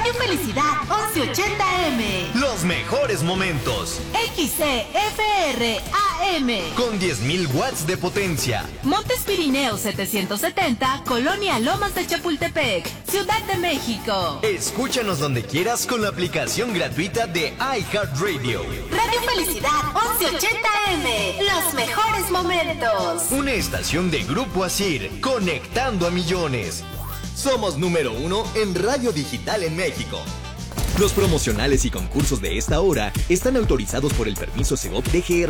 Radio Felicidad 1180M. Los mejores momentos. XCFR AM. Con 10.000 watts de potencia. Montes Pirineos 770, Colonia Lomas de Chapultepec, Ciudad de México. Escúchanos donde quieras con la aplicación gratuita de iHeartRadio. Radio Felicidad 1180M. Los mejores momentos. Una estación de Grupo Asir, conectando a millones. Somos número 1 en radio digital en México. Los promocionales y concursos de esta hora están autorizados por el permiso Segov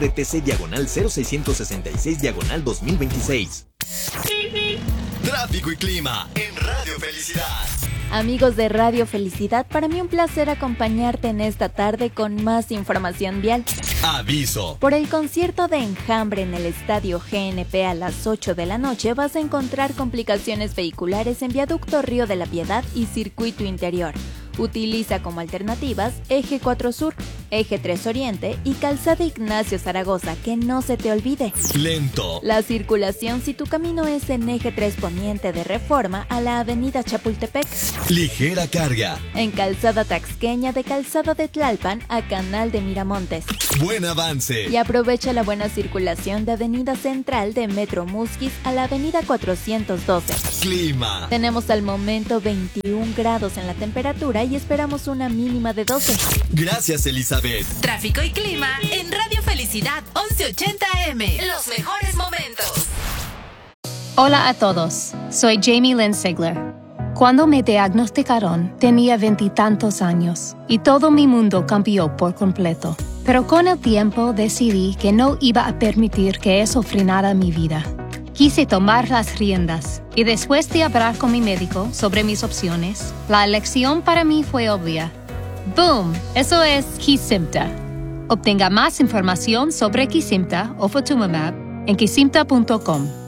DGRTC/00666/2026. Tráfico y clima en Radio Felicidad. Amigos de Radio Felicidad, para mí un placer acompañarte en esta tarde con más información vial. Aviso. Por el concierto de Enjambre en el Estadio GNP a las 8 de la noche vas a encontrar complicaciones vehiculares en Viaducto Río de la Piedad y Circuito Interior. Utiliza como alternativas Eje 4 Sur, Eje 3 Oriente y Calzada Ignacio Zaragoza, que no se te olvide. Lento. La circulación si tu camino es en Eje 3 Poniente de Reforma a la Avenida Chapultepec. Ligera carga. En Calzada Taxqueña de Calzada de Tlalpan a Canal de Miramontes. Buen avance. Y aprovecha la buena circulación de Avenida Central de Metro Musquis a la Avenida 412. Clima. Tenemos al momento 21 grados en la temperatura y esperamos una mínima de 12. Gracias, Elizabeth. Tráfico y clima en Radio Felicidad 1180M. Los mejores momentos. Hola a todos, soy Jamie Lynn Sigler. Cuando me diagnosticaron, tenía 20 y tantos años y todo mi mundo cambió por completo. Pero con el tiempo decidí que no iba a permitir que eso frenara mi vida. Quise tomar las riendas y después de hablar con mi médico sobre mis opciones, la elección para mí fue obvia. ¡Boom! Eso es Kesimpta. Obtenga más información sobre Kesimpta o Ofatumumab en kesimpta.com.